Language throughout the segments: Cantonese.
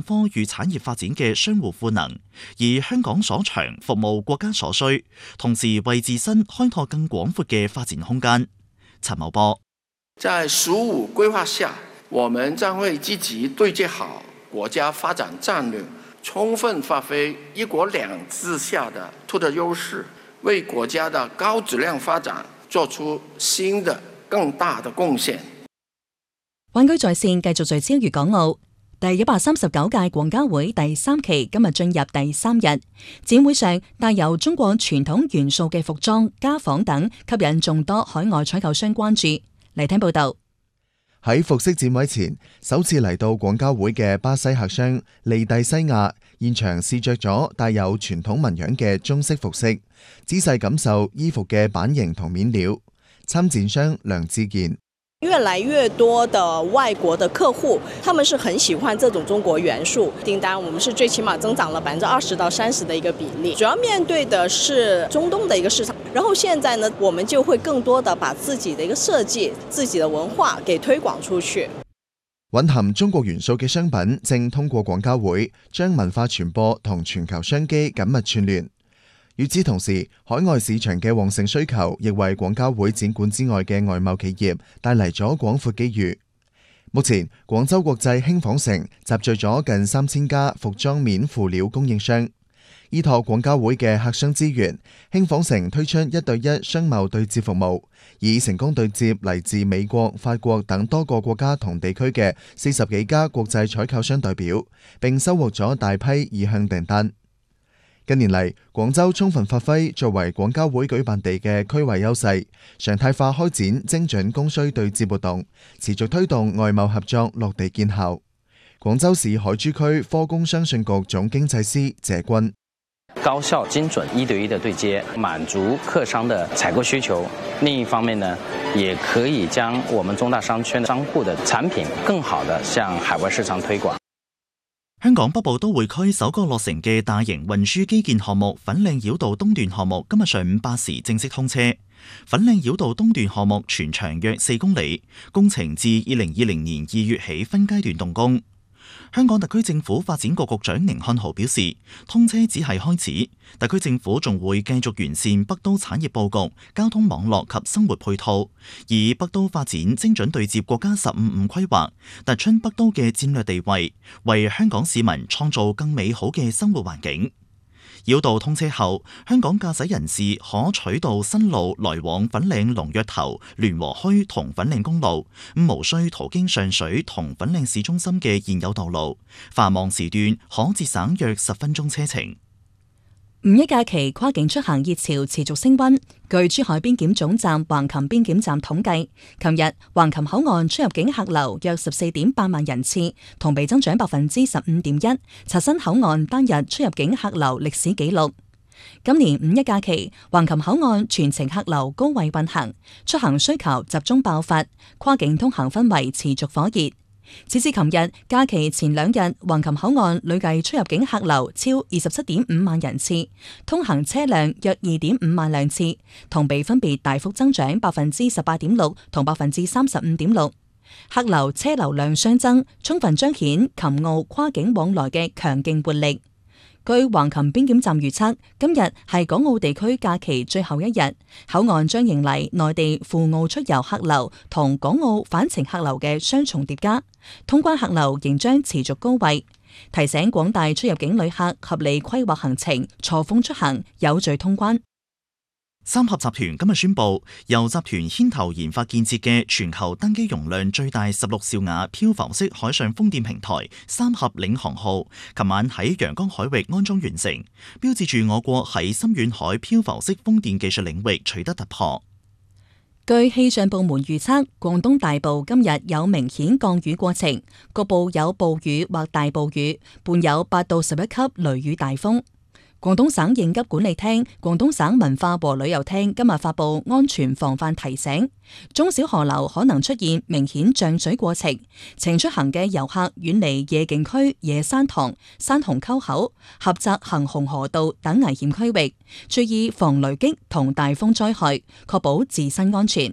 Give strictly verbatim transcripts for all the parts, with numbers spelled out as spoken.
科與產業發展嘅相互賦能，以香港所長服務國家所需，同時為自身開拓更廣闊嘅發展空間。陳茂波： 在十五規劃下，我們將會積極對接好國家發展戰略，充分發揮一國兩制下的獨特優勢，為國家的高質量發展作出新的更大的貢獻。 灣區在線繼續聚焦粵港澳。第一百三十九屆廣交會第三期今日進入第三日，展會上帶有中國傳統元素嘅服裝、家紡等，吸引眾多海外採購商關注。嚟聽報道。 喺服飾展位前，首次嚟到廣交會嘅巴西客商利蒂西亞現場試着咗帶有傳統紋樣嘅中式服飾，仔細感受衣服嘅版型同面料。參展商梁志健： 越來越多的外國的客戶，他們是很喜歡這種中國元素，訂單我們是最起碼增長了百分之二十到三十的一個比例，主要面對的是中東的一個市場。然後現在呢，我們就會更多的把自己的一個設計、自己的文化給推廣出去。 蘊含中國元素嘅商品正通過廣交會將文化傳播同全球商機緊密串聯。與此同時，海外市場嘅旺盛需求亦為廣交會展館之外嘅外貿企業帶嚟咗廣闊機遇。目前，廣州國際輕紡城集聚咗近三千家服裝面輔料供應商，依託廣交會嘅客商資源，輕紡城推出一對一商貿對接服務，以成功對接嚟自美國、法國等多個國家同地區嘅四十幾家國際採購商代表，並收穫咗大批意向訂單。近年嚟，廣州充分發揮作為廣交會舉辦地嘅區位優勢，常態化開展精準供需對接活動，持續推動外貿合作落地見效。廣州市海珠區科工商信局總經濟師謝軍： 高效精準一對一的對接，滿足客商的採購需求。另一方面呢，也可以將我們中大商圈商戶的產品更好地向海外市場推廣。 香港北部都會區首個落成嘅大型運輸基建項目粉嶺繞道東段項目今日上午八時正式通車。粉嶺繞道東段項目全長約四公里，工程自二零二零年二月起分階段動工。香港特區政府發展局局長寧漢豪表示，通車只係開始，特區政府仲會繼續完善北都產業佈局、交通網絡及生活配套，以北都發展精準對接國家十五五規劃，突出北都嘅戰略地位，為香港市民創造更美好嘅生活環境。繞道通車後，香港駕駛人士可取道新路來往粉嶺龍躍頭、聯和墟同粉嶺公路，無需途經上水同粉嶺市中心嘅現有道路，繁忙時段可節省約十分鐘車程。 五一假期跨境出行熱潮持續升溫。據珠海邊檢總站橫琴邊檢站統計，琴日橫琴口岸出入境客流約十四點八萬人次，同比增長百分之十五點一，刷新口岸單日出入境客流歷史紀錄。今年五一假期，橫琴口岸全程客流高位運行，出行需求集中爆發，跨境通行氛圍持續火熱。截至琴日假期前兩日，橫琴口岸累計出入境客流超二十七點五萬人次，通行車輛約二點五萬輛次，同比分別大幅增長百分之十八點六同百分之三十五點六。客流車流量相增，充分彰顯琴澳跨境往來嘅強勁活力。據橫琴邊檢站預測，今日係港澳地區假期最後一日，口岸將迎嚟內地赴澳出遊客流同港澳返程客流嘅雙重疊加，通關客流仍將持續高位。提醒廣大出入境旅客合理規劃行程，錯峰出行，有序通關。 三峽集團今日宣布，由集團牽頭研發建設嘅全球登機容量最大十六兆瓦漂浮式海上風電平台三峽領航號，琴晚喺陽江海域安裝完成，標誌住我國喺深遠海漂浮式風電技術領域取得突破。 據氣象部門預測，廣東大部今日有明顯降雨過程，局部有暴雨或大暴雨，伴有八到十一級雷雨大風。廣東省應急管理廳、廣東省文化和旅遊廳今日發布安全防範提醒，中小河流可能出現明顯漲水過程，請出行嘅遊客遠離夜景區、野山塘、山洪溝口、狹窄行洪河道等危險區域，注意防雷擊同大風災害，確保自身安全。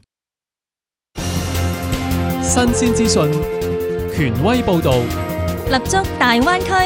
新鮮資訊，權威報導， 立足大灣區。